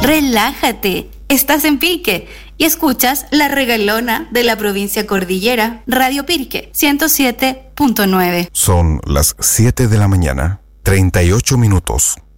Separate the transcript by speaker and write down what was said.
Speaker 1: Relájate, estás en Pirque y escuchas La Regalona de la provincia Cordillera, Radio Pirque 107.9.
Speaker 2: Son las 7 de la mañana, 38 minutos.